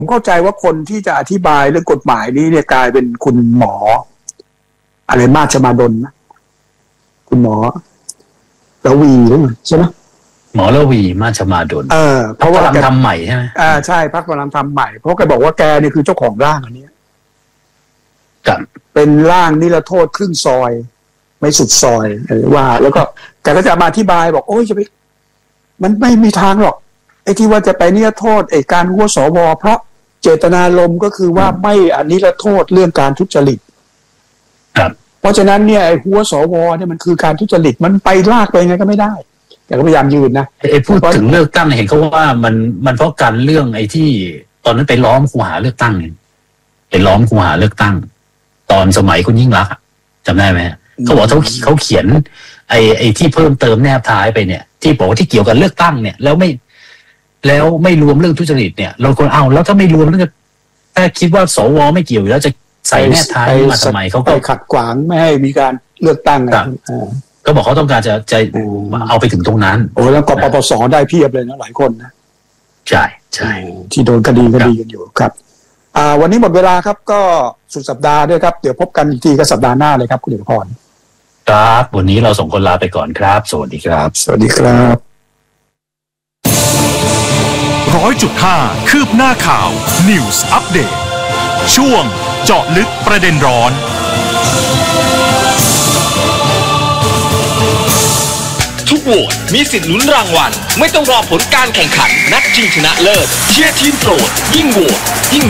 ผมเข้าใจว่าคนที่จะอธิบายเรื่องกฎหมายนี้เนี่ยกลายเป็นคุณหมออะไรมาชมาดลนะคุณหมอระวีใช่ไหมหมอระวีมาชมาดลเพราะว่ากำลังทำใหม่ใช่ไหมใช่พรรคกำลังทำใหม่เพราะแกบอกว่าแกนี่คือเจ้าของร่างอันนี้เป็นร่างนิรโทษครึ่งซอยไม่สุดซอยว่าแล้วก็แกก็จะมาอธิบายบอกโอ้ยจะไปมันไม่มีทางหรอกไอ้ที่ว่าจะไปนิรโทษไอ้การหัวสวเพราะเจตนารมณ์ก็คือว่าไม่นิรโทษเรื่องการทุจริตเพราะฉะนั้นเนี่ยไอ้หัวสวเนี่ยมันคือการทุจริตมันไปลากไปไงก็ไม่ได้แต่ก็พยายามยืนนะไอ้พูดถึงเลือกตั้งเห็นเขาว่ามันเพราะการเรื่องไอ้ที่ตอนนั้นไปล้อมคูหาเลือกตั้งไปล้อมคูหาเลือกตั้งตอนสมัยคุณยิ่งรักษณ์จำได้ไหมเขาบอกเขาเขียนไอ้ที่เพิ่มเติมแนบท้ายไปเนี่ยที่บอกว่าที่เกี่ยวกับเลือกตั้งเนี่ยแล้วไม่รวมเรื่องทุจริตเนี่ยเราควรเอาแล้วถ้าไม่รวมแล้วถ้าคิดว่าสวไม่เกี่ยวแล้วจะใส่แนบท้ายมาทำไมเขาก็ขัดขวางไม่ให้มีการเลือกตั้งก็บอกเขาต้องการจะเอาไปถึงตรงนั้นโอ้แล้วกปปสได้เพียบเลยนะหลายคนนะใช่ที่โดนคดีกันอยู่ครับวันนี้หมดเวลาครับก็สุดสัปดาห์ด้วยครับเดี๋ยวพบกันอีกทีก็สัปดาห์หน้าเลยครับคุณเอกพรครับวันนี้เราส่งคนลาไปก่อนครับสวัสดีครับสวัสดีครับ 100.5 คืบหน้าข่าว News Update ช่วงเจาะลึกประเด็นร้อนทุกโหวตมีสิทธิ์ลุ้นรางวัลไม่ต้องรอผลการแข่งขันนัดชิงชนะเลิศเชียร์ทีมโปรดยิ่งโหวตยิ่ง